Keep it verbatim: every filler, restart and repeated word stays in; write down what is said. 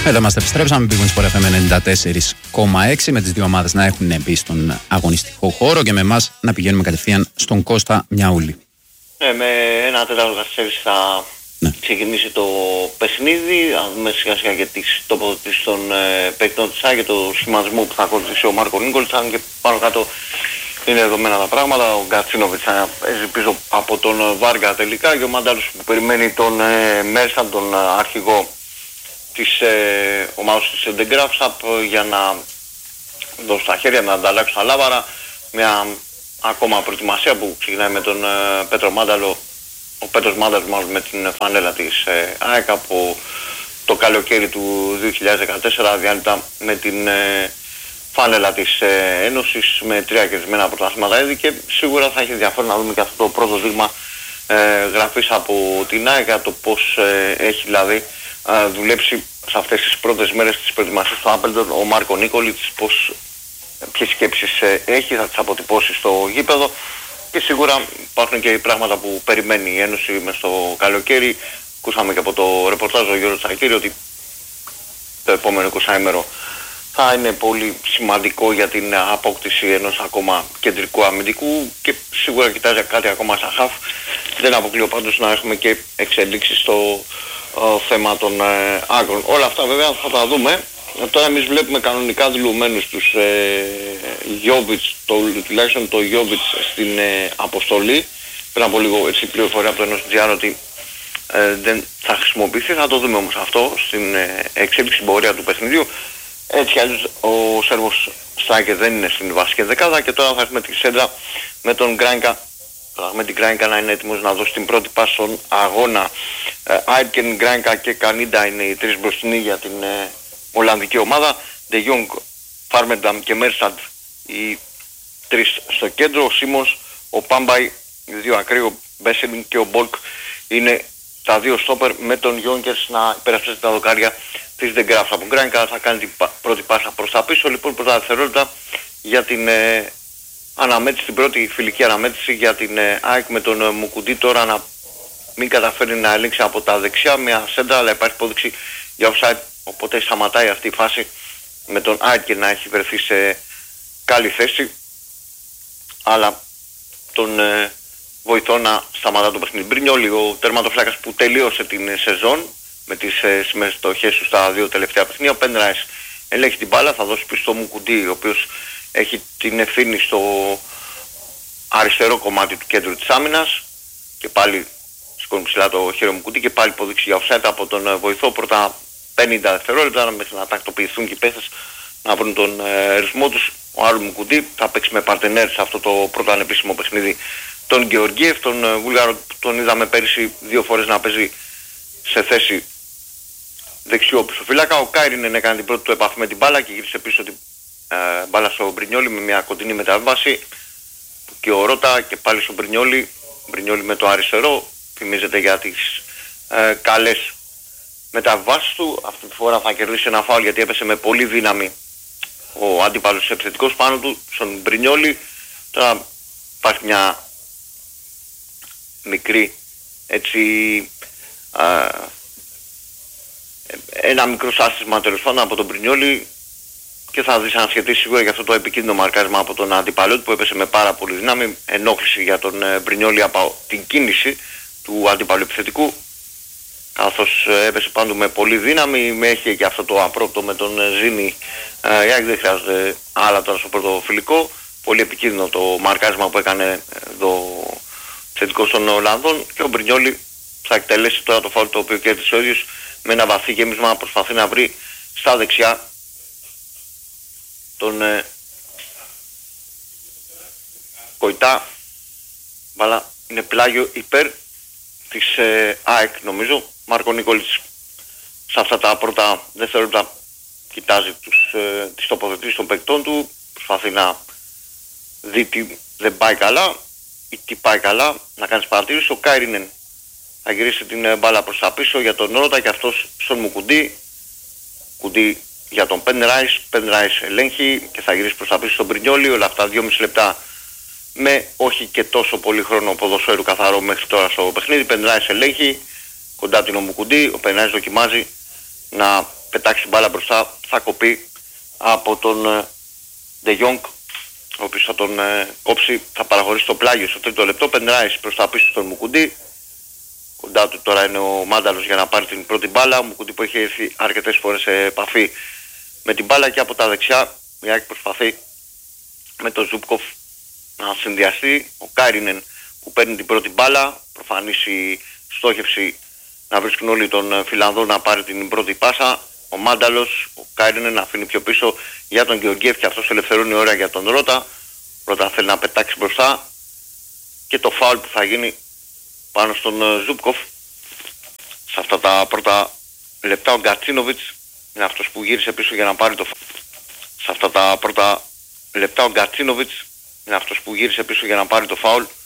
Εδώ είμαστε, επιστρέψαμε. Big Win Sport εφ εμ ενενήντα τέσσερα κόμμα έξι με τις δύο ομάδες να έχουν μπει στον αγωνιστικό χώρο και με εμάς να πηγαίνουμε κατευθείαν στον Κώστα Μιαούλη. Ναι, με ένα τέταρτο καθυστέρηση θα ναι. ξεκινήσει το παιχνίδι. Θα δούμε σιγά σιγά και τις τοποθετήσεις των ε, παίκτων της ΑΕΚ και το σχηματισμό που θα ακολουθήσει ο Μάρκο Νίκολιτς. Αν και πάνω κάτω είναι δεδομένα τα πράγματα. Ο Γκατσίνοβιτς θα παίζει πίσω από τον Βάργα τελικά και ο Μάνταλος που περιμένει τον ε, Μέρσαν, τον ε, αρχηγό της ε, ομάδας της The Graphs Up για να δώσει τα χέρια, να ανταλλάξουν τα λάβαρα. Μια ακόμα προετοιμασία που ξεκινάει με τον ε, Πέτρο Μάνταλο, ο Πέτρος Μάνταλος μάλλον με την φανέλα της ε, ΑΕΚ από το καλοκαίρι του δύο χιλιάδες δεκατέσσερα, διάλυτα με την ε, φανέλα της ε, Ένωσης με τρία κερδισμένα πρωταθλήματα ήδη, και σίγουρα θα έχει ενδιαφέρον να δούμε και αυτό το πρώτο δείγμα ε, γραφής από την ΑΕΚ για το πώς ε, έχει δηλαδή ε, δουλέψει σε αυτές τις πρώτες μέρες της προετοιμασίας του Άπελντον ο Μάρκο Νίκολιτς, πώς, ποιες σκέψεις ε, έχει, θα τις αποτυπώσει στο γήπεδο, και σίγουρα υπάρχουν και πράγματα που περιμένει η Ένωση μες στο καλοκαίρι. Ακούσαμε και από το ρεπορτάζ του Γιώργου Τσακίρη ότι το επόμενο εικοσάημερο θα είναι πολύ σημαντικό για την απόκτηση ενός ακόμα κεντρικού αμυντικού, και σίγουρα κοιτάζει κάτι ακόμα σαν χαφ. Δεν αποκλείω πάντως να έχουμε και εξελίξεις στο uh, θέμα των uh, άκρων. Όλα αυτά βέβαια θα τα δούμε. Τώρα εμείς βλέπουμε κανονικά δηλωμένους τους ε, Γιόβιτς, το, τουλάχιστον το Γιόβιτς στην ε, αποστολή. Πριν από λίγο έτσι πληροφορία από το ενός τζι αρ ότι ε, δεν θα χρησιμοποιηθεί. Θα το δούμε όμως αυτό στην ε, εξέλιξη πορεία του παιχνιδιού. Έτσι αλλιώς ο Σέρβος Στράικερ δεν είναι στην βασική δεκάδα, και τώρα θα έχουμε τη σέντρα με τον Γκράινκα, με την Γκράινκα να είναι έτοιμος να δώσει την πρώτη πάση στον αγώνα. Άιρκεν, Γκράινκα και Κανίντα είναι οι τρεις μπροστινοί για την ε, Ολλανδική ομάδα. De Jong, Φάρμενταμ και Μέρσαντ οι τρεις στο κέντρο. Ο Σίμονς, ο Πάμπαϊ, οι δύο ακραίοι, ο Μπέσελινγκ και ο Μπολκ είναι τα δύο στόπερ, με τον Γιόνκερς να υπερασπίσει τα δοκάρια της The Graphs. Από Γκράινκα θα κάνει την πρώτη πάσα προς τα πίσω. Λοιπόν, πρώτα δευτερόλεπτα για την ε, αναμέτρηση, την πρώτη φιλική αναμέτρηση για την ε, ΑΕΚ με τον ε, Μουκουντή τώρα να μην καταφέρει να ελέγξει από τα δεξιά μια σέντρα, αλλά υπάρχει υπόδειξη για offside, οπότε σταματάει αυτή η φάση με τον ΑΕΚ και να έχει βρεθεί σε καλή θέση, αλλά τον ε, βοηθώ να σταματά το παιχνίδι. Μπρινιόλι, ο τερματοφύλακας που τελείωσε την ε, σεζόν με τις ε, συμμετοχές του στα δύο τελευταία παιχνίδια. Ο Πένραις ελέγχει την μπάλα, θα δώσει πίσω στο Μουκουντή, ο οποίος έχει την ευθύνη στο αριστερό κομμάτι του κέντρου της άμυνας, και πάλι σηκώνει ψηλά το χέρι Μουκουντή και πάλι υποδείξει για offside από τον ε, βοηθό. Πρώτα πενήντα δευτερόλεπτα μέχρι να τακτοποιηθούν και οι παίχτες να βρουν τον ε, ρυθμό τους. Ο Άρου Μουκουντή θα παίξει με παρτενέρ σε αυτό το πρώτο ανεπίσημο παιχνίδι τον Γεωργίευ, τον ε, Βούλγαρο, τον είδαμε πέρυσι δύο φορές να παίζει σε θέση δεξιό πισωφύλακα. Ο Κάιρινεν έκανε την πρώτη του επαφή με την μπάλα και γύρισε πίσω την ε, μπάλα στο Μπρινιόλι με μια κοντινή μεταβάση, και ο Ρώτα και πάλι στο Μπρινιόλι, Μπρινιόλι με το αριστερό, θυμίζεται για τις ε, καλές μεταβάσεις του. Αυτή τη φορά θα κερδίσει ένα φάουλ γιατί έπεσε με πολύ δύναμη ο αντίπαλος επιθετικός πάνω του στον Μπρινιόλι. Τώρα υπάρχει μια μικρή έτσι α, ένα μικρό σάστισμα τέλος πάντων από τον Μπρινιόλι, και θα δεις ανασχετήσει σίγουρα για αυτό το επικίνδυνο μαρκάρισμα από τον αντίπαλό του που έπεσε με πάρα πολύ δύναμη. Ενόχληση για τον Μπρινιόλι από την κίνηση του αντίπαλου επιθετικού, καθώς έπεσε πάντου με πολύ δύναμη. Με έχει και αυτό το απρόπτο με τον Ζήνη. Ε, δεν χρειάζεται άλλα τώρα στο πρώτο φιλικό. Πολύ επικίνδυνο το μαρκάρισμα που έκανε εδώ θετικό των Ολλανδών, και ο Μπρινιόλι θα εκτελέσει τώρα το φάουλ το οποίο κέρδισε ο ίδιος με ένα βαθύ γέμισμα. Προσπαθεί να βρει στα δεξιά τον ε, Κοϊτά. Μπαλά είναι πλάγιο υπέρ της ε, ΑΕΚ νομίζω. Μάρκο Νίκολιτς σε αυτά τα πρώτα δευτερόλεπτα κοιτάζει τους, ε, τις τοποθετήσεις των παικτών του, προσπαθεί να δει τι δεν πάει καλά ή τι πάει καλά, να κάνει παρατήρηση. Ο Κάιρινεν θα γυρίσει την ε, μπάλα προς τα πίσω για τον Ρώτα και αυτός στον Μουκουντή. Κουντί για τον Πένραις, Πένραις ελέγχει και θα γυρίσει προς τα πίσω στον Μπρινιόλι. Όλα αυτά δυόμιση λεπτά με όχι και τόσο πολύ χρόνο ποδοσφαίρου καθαρό μέχρι τώρα στο παιχνίδι. Πένραις ελέγχει κοντά την Ομουκουντή, ο Πένραις δοκιμάζει να πετάξει μπάλα μπροστά θα κοπεί από τον De Jong, ο οποίος θα τον ε, κόψει, θα παραχωρήσει το πλάγιο στο τρίτο λεπτό. Πεντράεις προς τα πίσω στον Μουκουντή. Κοντά του τώρα είναι ο Μάνταλος για να πάρει την πρώτη μπάλα. Ο Μουκουντή που έχει έρθει αρκετές φορές σε επαφή με την μπάλα, και από τα δεξιά η ΑΕΚ προσπαθεί με τον Ζούπκοφ να συνδυαστεί. Ο Κάιρινεν που παίρνει την πρώτη μπάλα, προφανής η στόχευση να βρίσκουν όλοι τον Φιλανδό να πάρει την πρώτη πάσα. Ο Μάνταλος, ο Κάιρινεν να αφήνει πιο πίσω για τον Γεωργιέφ, και αυτός ελευθερώνει ώρα για τον Ρότα. Ρότα θέλει να πετάξει μπροστά, και το φάουλ που θα γίνει πάνω στον Ζούπκοφ. Σε αυτά τα πρώτα λεπτά ο Γκατσίνοβιτς είναι αυτός που γύρισε πίσω για να πάρει το φάουλ. Σε αυτά τα πρώτα λεπτά ο Γκατσίνοβιτς είναι αυτός που γύρισε πίσω για να πάρει το φάουλ.